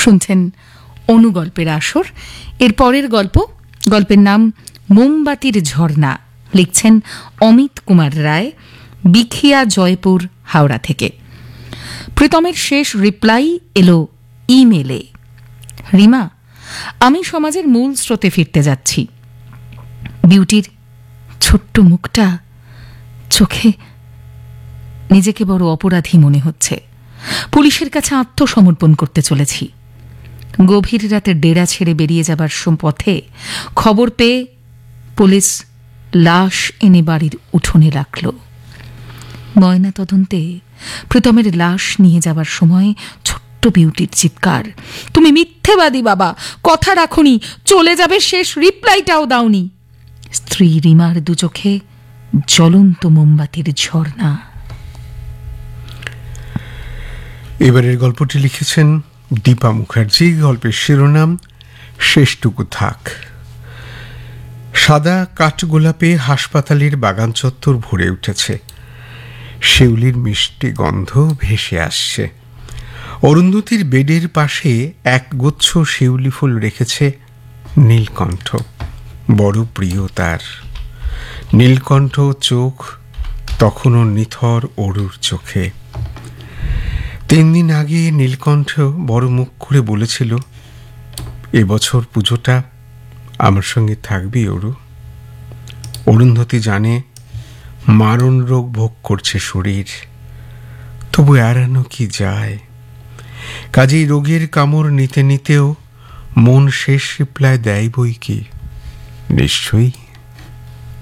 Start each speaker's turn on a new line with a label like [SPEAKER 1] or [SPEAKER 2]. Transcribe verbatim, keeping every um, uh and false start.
[SPEAKER 1] শুনছেন অনুগল্পের আসর। এর পরের গল্প, গল্পের নাম মোমবাতির ঝর্ণা, লিখছেন অমিত কুমার রায়, বিখিয়া জয়পুর, হাওড়া থেকে। প্রীতমের শেষ রিপ্লাই এলো ইমেলে। রিমা, আমি সমাজের মূল স্রোতে ফিরতে যাচ্ছি। বিউটির ছোট্ট মুখটা, চোখে নিজেকে বড় অপরাধী মনে হচ্ছে। পুলিশের কাছে আত্মসমর্পণ করতে চলেছি। গভীর রাতে ডেরা ছেড়ে বেরিয়ে যাবার পথে খবর পেয়ে পুলিশ লাশ এনে বাড়ির উঠোনে রাখল। ময়না তদন্তে প্রীতমের লাশ নিয়ে যাবার সময় ছোট্ট বিউটির চিৎকার, তুমি মিথ্যেবাদী বাবা, কথা রাখুনি, চলে যাবে, শেষ রিপ্লাইটাও দাওনি। স্ত্রী রিমার দু চোখে জ্বলন্ত মোমবাতির ঝর্ণা।
[SPEAKER 2] এবারের গল্পটি লিখেছেন দীপা মুখার্জি। গল্পের শিরোনাম শেষটুকু থাক। সাদা কাঠগোলাপে হাসপাতালের বাগান চত্বর ভরে উঠেছে। শিউলির মিষ্টি গন্ধ ভেসে আসছে। অরুন্ধতির বেডের পাশে এক গুচ্ছ শিউলি ফুল রেখেছে নীলকণ্ঠ, বড় প্রিয় তার। নীলকণ্ঠ চোখ তখনও নিথর অরুর চোখে। তিন দিন আগে নীলকণ্ঠ বড় মুখ করে বলেছিল, এবছর পুজোটা আমার সঙ্গে থাকবি অরু। অরুন্ধতী জানে মারণ রোগ ভোগ করছে শরীর, তবু এড়ানো কি যায়। কাজেই রোগের কামড় নিতে নিতেও মন শেষ রিপ্লাই দেয় বই কি, নিশ্চয়ই